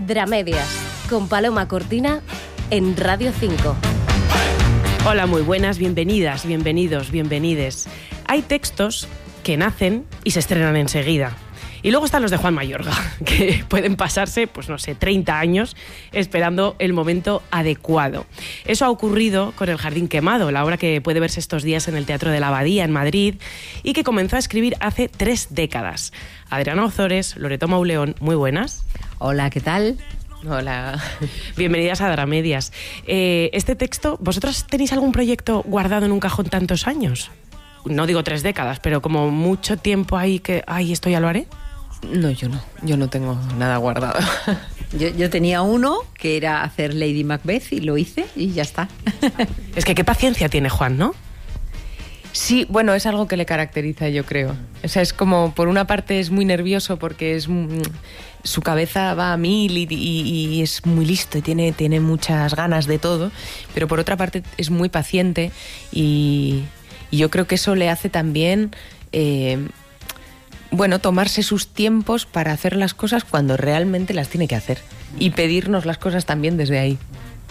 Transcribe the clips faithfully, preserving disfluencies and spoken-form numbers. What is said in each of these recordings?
Dramedias, con Paloma Cortina en Radio cinco. Hola, muy buenas, bienvenidas, bienvenidos, bienvenides. Hay textos que nacen y se estrenan enseguida. Y luego están los de Juan Mayorga, que pueden pasarse, pues no sé, treinta años esperando el momento adecuado. Eso ha ocurrido con El Jardín Quemado, la obra que puede verse estos días en el Teatro de la Abadía, en Madrid, y que comenzó a escribir hace tres décadas. Adriana Ozores, Loreto Mauleón, muy buenas. Hola, ¿qué tal? Hola. Bienvenidas a Dramedias. Eh, este texto, ¿vosotros tenéis algún proyecto guardado en un cajón tantos años? No digo tres décadas, pero como mucho tiempo ahí que, ay, esto ya lo haré. No, yo no. Yo no tengo nada guardado. Yo, yo tenía uno que era hacer Lady Macbeth y lo hice y ya está. Es que qué paciencia tiene Juan, ¿no? Sí, bueno, es algo que le caracteriza, yo creo. O sea, es como, por una parte es muy nervioso porque es su cabeza va a mil y, y, y es muy listo y tiene, tiene muchas ganas de todo, pero por otra parte es muy paciente y, y yo creo que eso le hace también... Eh, bueno, tomarse sus tiempos para hacer las cosas cuando realmente las tiene que hacer y pedirnos las cosas también desde ahí.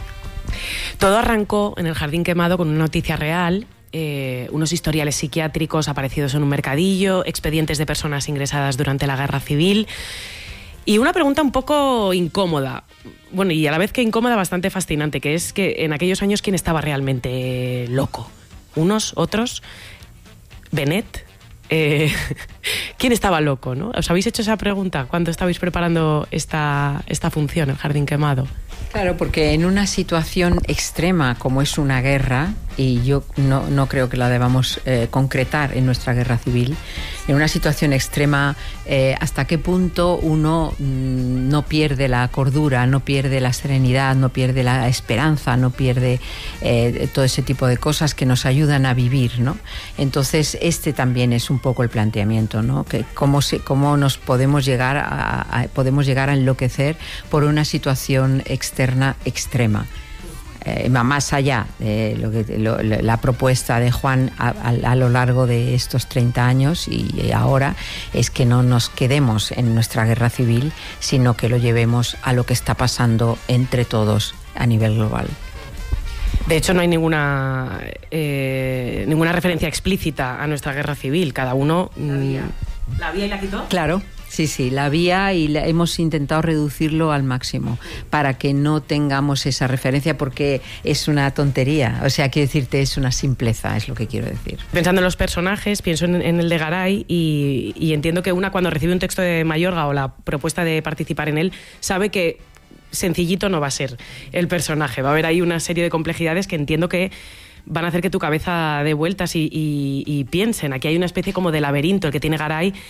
Todo arrancó en El Jardín Quemado con una noticia real, eh, unos historiales psiquiátricos aparecidos en un mercadillo, expedientes de personas ingresadas durante la Guerra Civil y una pregunta un poco incómoda, bueno, y a la vez que incómoda, bastante fascinante, que es que en aquellos años ¿quién estaba realmente loco? ¿Unos? ¿Otros? ¿Benet? Eh, ¿Quién estaba loco, no? ¿Os habéis hecho esa pregunta cuando estabais preparando esta, esta función, El Jardín Quemado? Claro, porque en una situación extrema como es una guerra, y yo no, no creo que la debamos eh, concretar en nuestra guerra civil, en una situación extrema, eh, ¿hasta qué punto uno mm, no pierde la cordura, no pierde la serenidad, no pierde la esperanza, no pierde eh, todo ese tipo de cosas que nos ayudan a vivir, ¿no? Entonces, este también es un poco el planteamiento, ¿no? Que cómo, se, cómo nos podemos llegar a, a, podemos llegar a enloquecer por una situación externa extrema. Eh, más allá de lo que, lo, la propuesta de Juan a, a, a lo largo de estos treinta años y ahora es que no nos quedemos en nuestra guerra civil, sino que lo llevemos a lo que está pasando entre todos a nivel global. De hecho, no hay ninguna eh, ninguna referencia explícita a nuestra guerra civil. Cada uno... La vía. ¿La vía y la quitó? Claro. Sí, sí, la vía y la, hemos intentado reducirlo al máximo para que no tengamos esa referencia porque es una tontería, o sea, quiero decirte, es una simpleza, es lo que quiero decir. Pensando en los personajes, pienso en, en el de Garay y, y entiendo que una cuando recibe un texto de Mayorga o la propuesta de participar en él, sabe que sencillito no va a ser el personaje, va a haber ahí una serie de complejidades que entiendo que van a hacer que tu cabeza dé vueltas y, y, y piensen. Aquí hay una especie como de laberinto el que tiene Garay